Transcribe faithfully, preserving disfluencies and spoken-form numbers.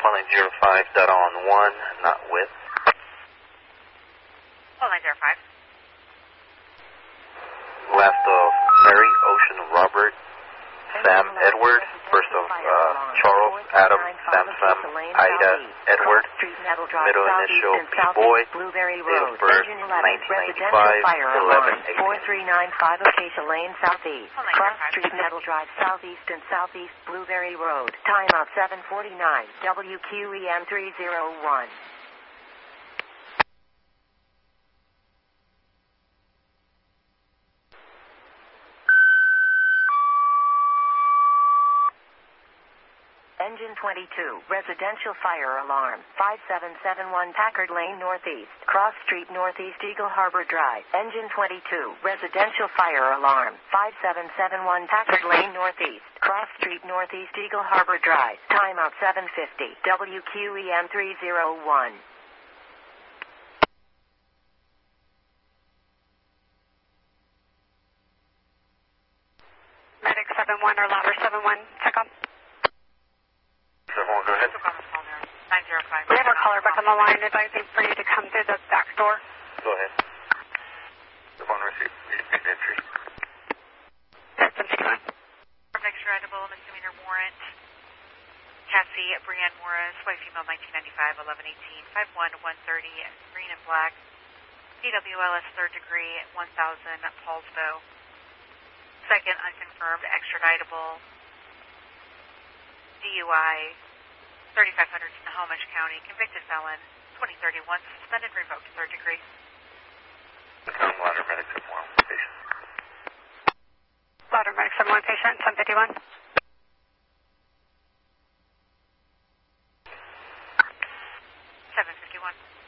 one nine zero five, data on one, not with. one nine zero five. Last of Mary, Ocean, Robert, Sam, Edward. First of uh, Charles, Adam, Sam, Sam, Ida, Edward. Middle initial, B-Boy. Date of birth, nineteen ninety-five, eleven eighty. four three nine five Acacia Lane, Southeast. Cross Street, Metal Drive, Southeast and Southeast Blueberry Road. Timeout seven forty-nine, W Q E M three zero one. Engine twenty-two, residential fire alarm, five seven seven one Packard Lane Northeast, Cross Street Northeast Eagle Harbor Drive. Engine twenty-two, residential fire alarm, five seven seven one Packard Lane Northeast, Cross Street Northeast Eagle Harbor Drive. Timeout seven fifty, W Q E M three zero one. Medic seven one or louder seven one, check on. seven one, go ahead. nine zero five. We have our caller back on the line advising for you to come through the back door. Go ahead. The phone receipt, entry. That's fifty-one. Extraditable misdemeanor warrant. Cassie Brianne Morris, white female, nineteen ninety-five, eleven eighteen, five one one thirty, green and black. P W L S third degree, one thousand, Paulsbo. Second unconfirmed extraditable. D U I, thirty-five hundred Snohomish County, convicted felon, twenty thirty-one, suspended, revoked, third degree. Louder medic seven one, patient. Louder medic seven one patient, seven fifty-one. seven fifty-one.